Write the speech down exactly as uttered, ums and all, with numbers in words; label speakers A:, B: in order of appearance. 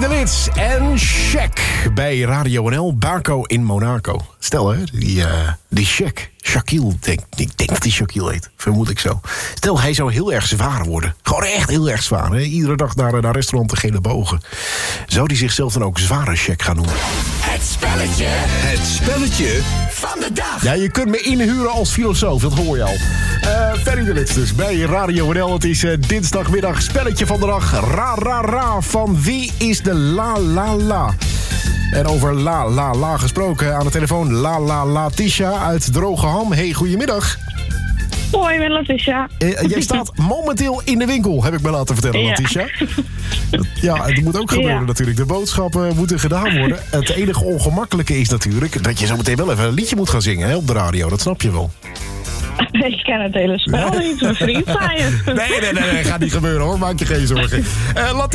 A: de Lits en Shaq bij Radio N L. Baco in Monaco. Stel hè, die, uh, die Shaq, Shaquille, denk, ik denk dat hij Shaquille heet, vermoed ik zo. Stel, hij zou heel erg zwaar worden. Gewoon echt heel erg zwaar. Hè? Iedere dag naar, naar restaurant de Gele Bogen. Zou hij zichzelf dan ook Zware Shaq gaan noemen?
B: Het spelletje. Het spelletje van de dag.
A: Ja, je kunt me inhuren als filosoof, dat hoor je al. Uh, Ferry de Lits dus, bij Radio N L. Het is uh, dinsdagmiddag, spelletje van de dag. Ra, ra, ra, van wie is de la, la, la? En over la, la, la gesproken aan de telefoon. La, la, Latisha uit Drogeham. Hey, goedemiddag.
C: Hoi, ik ben Latisha.
A: Uh, jij staat momenteel in de winkel, heb ik me laten vertellen,
C: Ja.
A: Latisha. Ja, het moet ook gebeuren
C: Ja.
A: natuurlijk. De boodschappen moeten gedaan worden. Het enige ongemakkelijke is natuurlijk dat je zo meteen wel even een liedje moet gaan zingen hè, op de radio. Dat snap je wel.
C: Ik ken het hele spel niet, mijn vriend zei het.
A: Nee, nee, nee, nee, gaat niet gebeuren hoor. Maak je geen zorgen. Uh,